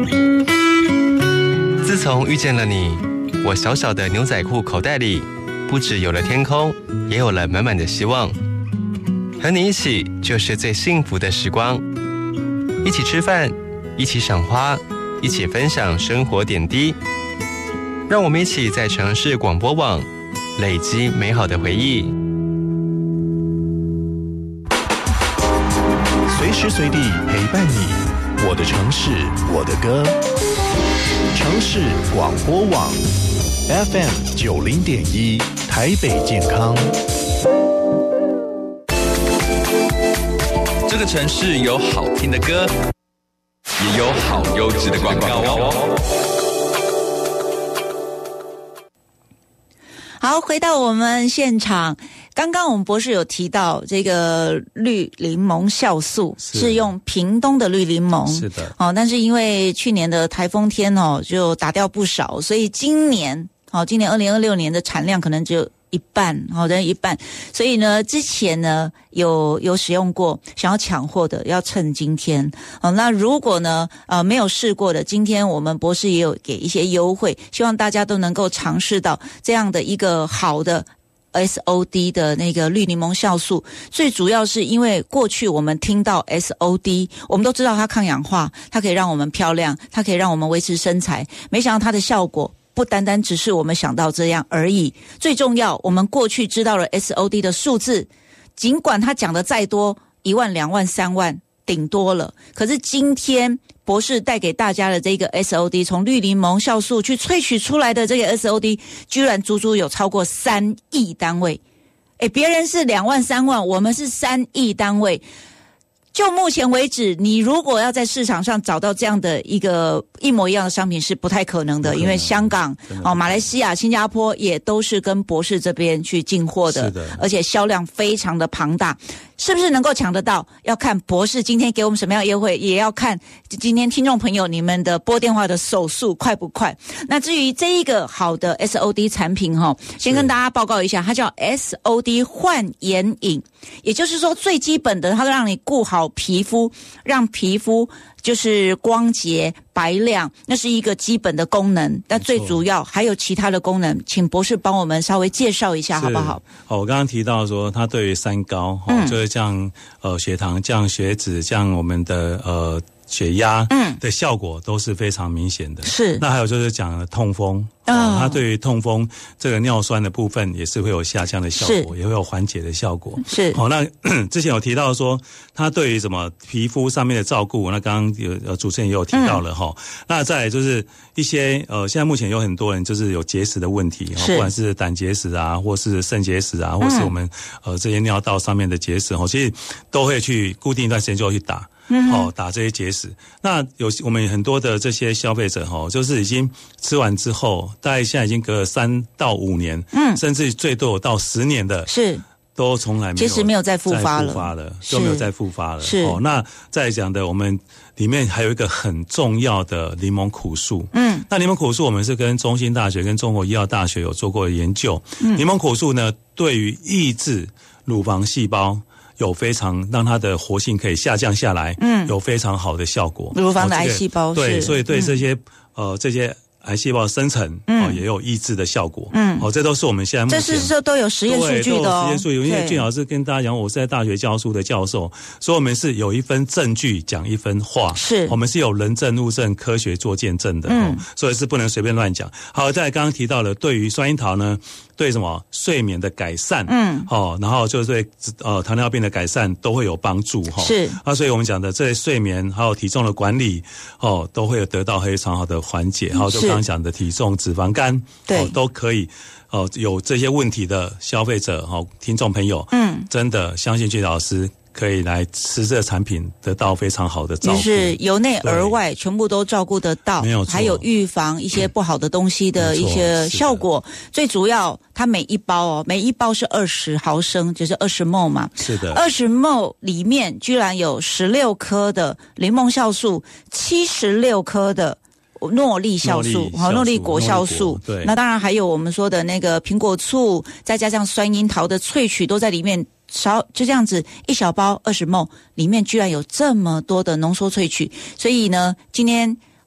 自从遇见了你，我小小的牛仔裤口袋里不只有了天空，也有了满满的希望。和你一起就是最幸福的时光，一起吃饭，一起赏花，一起分享生活点滴。让我们一起在城市广播网累积美好的回忆， 随时随地陪伴你，我的城市，我的歌。城市广播网 FM 90.1台北健康。 这个城市有好听的歌，也有好优质的广告哦。 好，回到我们现场，刚刚我们博士有提到这个绿柠檬酵素是用屏东的绿柠檬， 是的， 但是因为去年的台风天就打掉不少，所以今年2026年的产量可能只有一半，一半。所以呢，之前呢有使用过，想要抢货的要趁今天。那如果呢没有试过的，今天我们博士也有给一些优惠，希望大家都能够尝试到这样的一个好的SOD 的那个绿柠檬酵素。最主要是因为过去我们听到 SOD， 我们都知道它抗氧化，它可以让我们漂亮，它可以让我们维持身材，没想到它的效果不单单只是我们想到这样而已。最重要，我们过去知道了 SOD 的数字，尽管他讲的再多，1万、2万、3万顶多了，可是今天博士带给大家的这个 SOD， 从绿柠檬酵素去萃取出来的这个 SOD， 居然足足有超过3亿单位。别人是2万、3万，我们是3亿单位。就目前为止，你如果要在市场上找到这样的一个一模一样的商品是不太可能的，因为香港、马来西亚、新加坡也都是跟博士这边去进货的，而且销量非常的庞大。是不是能够抢得到？要看博士今天给我们什么样的优惠，也要看今天听众朋友你们的拨电话的手速快不快。那至于这一个好的 SOD 产品先跟大家报告一下，它叫 SOD 焕颜饮，也就是说最基本的，它让你顾好皮肤，让皮肤就是光洁白亮，那是一个基本的功能。但最主要还有其他的功能，请博士帮我们稍微介绍一下好不好？ 我刚刚提到说它对于三高就是降血糖、降血脂、降我们的血压的效果都是非常明显的。是。那还有就是讲痛风，它对于痛风这个尿酸的部分也是会有下降的效果，也会有缓解的效果。是。那之前有提到说它对于什么皮肤上面的照顾，那刚刚有主持人也有提到了那再来就是一些现在目前有很多人就是有结石的问题，不管是胆结石啊，或是肾结石啊，或是我们这些尿道上面的结石其实都会去固定一段时间就要去打。打这些结石。那我们很多的这些消费者就是已经吃完之后，大概现在已经隔了3到5年，甚至最多有到10年的，是都从来其实没有再复发了， 都没有再复发了。是那再讲的，我们里面还有一个很重要的柠檬苦素。那柠檬苦素我们是跟中兴大学跟中国医药大学有做过研究。柠檬苦素呢，对于抑制乳房细胞有非常让它的活性可以下降下来，有非常好的效果。乳房的癌细胞，对，所以对这些癌细胞生成也有抑制的效果。这都是我们现在目前这是说都有实验数据的实验数据。因为俊老师跟大家讲，我是在大学教书的教授，所以我们是有一分证据讲一分话，是我们是有人证物证科学做见证的，所以是不能随便乱讲。好，再来刚刚提到了对于酸樱桃呢，对什么睡眠的改善，然后就是对糖尿病的改善都会有帮助，是所以我们讲的这些睡眠还有体重的管理都会有得到非常好的缓解。还有就刚刚讲的体重、脂肪肝，对都可以。有这些问题的消费者听众朋友，真的相信俊老师可以来吃这个产品，得到非常好的照顾， 就是由内而外全部都照顾得到，没有错，还有预防一些不好的东西的一些效果。最主要，它每一包是20毫升，就是20 ml 嘛，是的，20 ml 里面居然有16颗的柠檬酵素，76颗的诺丽酵素，诺丽果酵素，对，那当然还有我们说的那个苹果醋，再加上酸樱桃的萃取都在里面。就这样子一小包20 ml 里面居然有这么多的浓缩萃取，所以呢，今天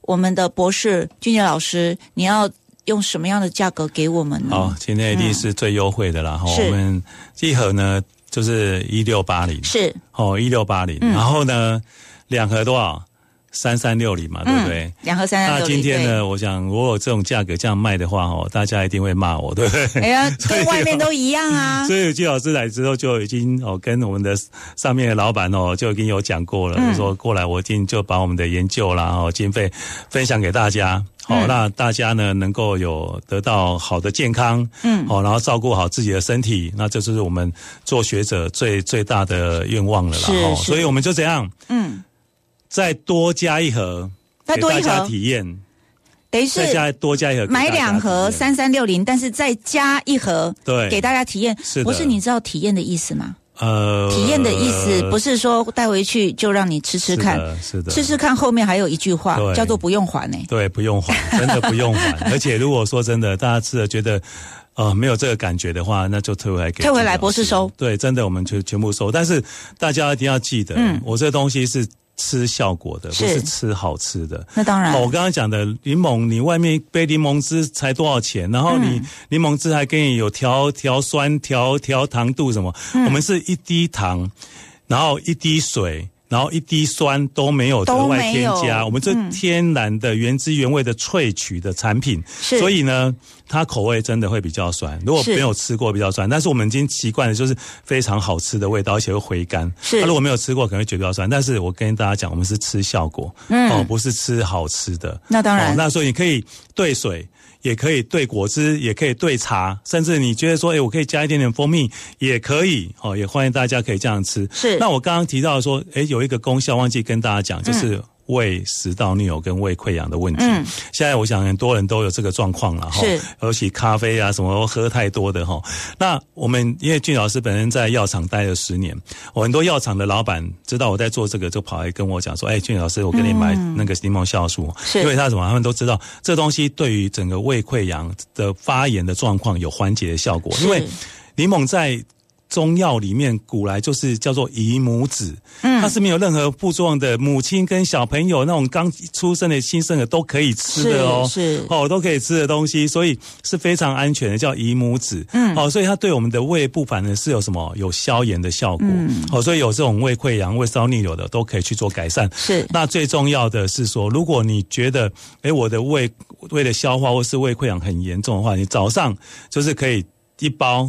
我们的博士俊杰老师，你要用什么样的价格给我们呢？ 好，今天一定是最优惠的啦。我们一盒呢就是1680， 是 1680，然后呢2盒多少？3360嘛，对不对 ？2盒3360。 那今天呢，我想如果这种价格这样卖的话，大家一定会骂我，对不对？ 哎呀，跟外面都一样啊。 所以季老师来之后就已经跟我们的上面的老板就已经有讲过了，就说过来我一定就把我们的研究啦经费分享给大家。那大家呢能够有得到好的健康，然后照顾好自己的身体，那这就是我们做学者最大的愿望了啦。所以我们就这样，再多加一盒，给大家体验。 等于是再多加一盒， 买2盒3360，但是再加一盒， 对， 给大家体验。 是的， 不是你知道体验的意思吗？体验的意思不是说带回去就让你吃吃看， 是的， 吃吃看后面还有一句话叫做不用还呢。 对，不用还，真的不用还。而且如果说真的大家吃了觉得没有这个感觉的话，那就退回来博士收。对，真的我们就全部收。但是大家一定要记得，我这东西是吃效果的，不是吃好吃的。 那当然， 我刚刚讲的柠檬，你外面杯柠檬汁才多少钱？然后你柠檬汁还给你有调酸、调糖度什么？我们是1滴糖，然后1滴水，然后1滴酸都没有额外添加，我们这天然的原汁原味的萃取的产品，所以呢，它口味真的会比较酸。如果没有吃过比较酸，但是我们已经习惯了，就是非常好吃的味道，而且会回甘。如果没有吃过，可能会觉得比较酸。但是我跟大家讲，我们是吃效果，不是吃好吃的。 那当然， 那所以你可以兑水。也可以兑果汁，也可以兑茶，甚至你觉得说，我可以加一点点蜂蜜，也可以，也欢迎大家可以这样吃。 是。那我刚刚提到说，有一个功效忘记跟大家讲，就是胃食道逆流跟胃溃疡的问题。现在我想很多人都有这个状况了， 是。 尤其咖啡啊什么喝太多的哈。那我们因为俊老师本身在药厂待了10年，很多药厂的老板知道我在做这个，就跑来跟我讲说，俊老师，我给你买那个柠檬酵素，因为他什么，他们都知道这东西对于整个胃溃疡的发炎的状况有缓解的效果，因为柠檬在中药里面古来就是叫做姨母子，它是没有任何副作用的，母亲跟小朋友那种刚出生的新生儿都可以吃的都可以吃的东西，所以是非常安全的，叫姨母子。所以它对我们的胃部反而是有什么有消炎的效果。所以有这种胃溃疡、胃食道逆流的都可以去做改善。 是。那最重要的是说，如果你觉得我的胃的消化或是胃溃疡很严重的话，你早上就是可以1包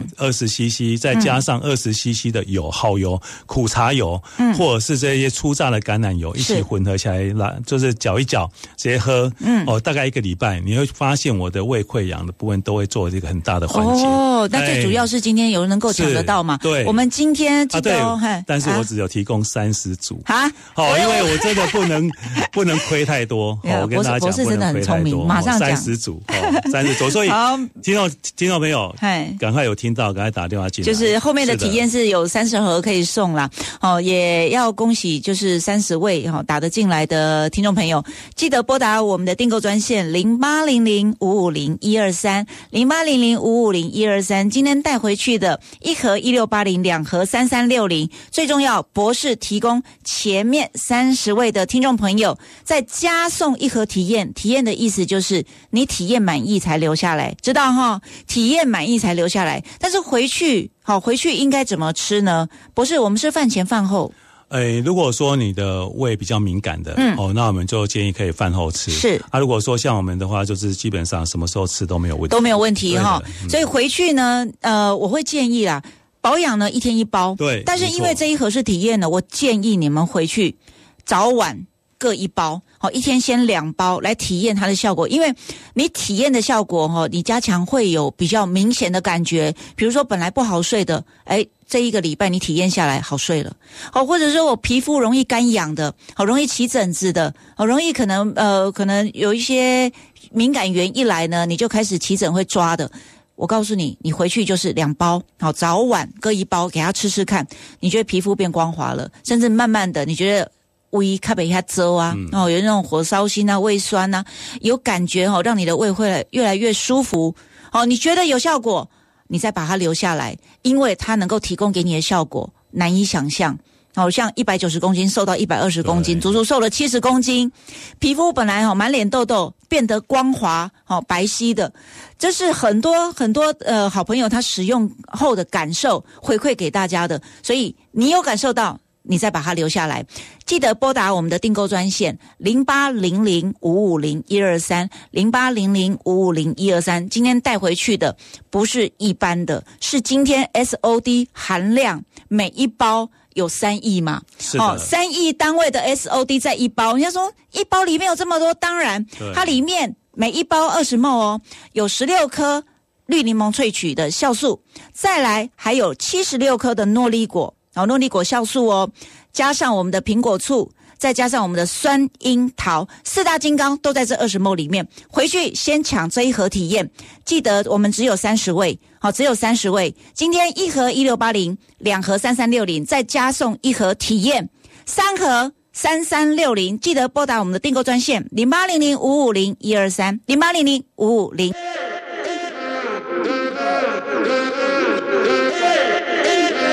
20cc， 再加上20cc 的好油、苦茶油，或者是这些粗榨的橄榄油一起混合起来，就是搅一搅，直接喝。大概1个礼拜，你会发现我的胃溃疡的部分都会做一个很大的缓解。 那最主要是今天有人能够抢得到嘛？对，我们今天记得但是我只有提供30组因为我真的不能亏太多。我跟大家讲，不能亏太多， 马上讲 30组，30组。所以听众朋友。赶快有听到，赶快打电话进来。 就是后面的体验是有30盒可以送啦。也要恭喜就是30位打得进来的听众朋友，记得拨打我们的订购专线0800550123 0800550123。今天带回去的1盒1680，2盒3360。最重要，博士提供前面30位的听众朋友再加送1盒体验。体验的意思就是你体验满意才留下来，知道哈？体验满意才留下来，但是回去应该怎么吃呢？不是，我们是饭前饭后。 如果说你的胃比较敏感的，那我们就建议可以饭后吃。 是如果说像我们的话，就是基本上什么时候吃都没有问题， 所以回去呢，我会建议啦，保养呢1天1包。 对， 但是因为这1盒是体验的，我建议你们回去早晚各1包。1天先2包来体验它的效果，因为你体验的效果你加强会有比较明显的感觉。比如说本来不好睡的，这1个礼拜你体验下来好睡了。或者说我皮肤容易干痒的，容易起疹子的，容易可能有一些敏感源一来呢，你就开始起疹会抓的。我告诉你，你回去就是2包，早晚各1包给它吃吃看，你觉得皮肤变光滑了，甚至慢慢的你觉得胃开被它遮啊，有那种火烧心啊、胃酸啊，有感觉让你的胃会越来越舒服。你觉得有效果，你再把它留下来，因为它能够提供给你的效果难以想象。 像190公斤瘦到120公斤，足足瘦了70公斤，皮肤本来满脸痘痘变得光滑白皙的，这是很多好朋友他使用后的感受回馈给大家的，所以你有感受到，你再把它留下来，记得拨打我们的订购专线0800550123 0800550123。今天带回去的不是一般的，是今天 SOD 含量每一包有3亿嘛？ 是的 ，3亿单位的 SOD 在一包。人家说一包里面有这么多，当然它里面每一包20 ml 有16颗绿柠檬萃取的酵素，再来还有76颗的诺丽果。诺丽果酵素加上我们的苹果醋，再加上我们的酸樱桃，4大金刚都在这20 ml 里面。回去先抢这一盒体验，记得我们只有30位，只有30位。今天1盒1680，2盒3360，再加送1盒体验，3盒3360。记得拨打我们的订购专线0800550123 0800550123。0800550123。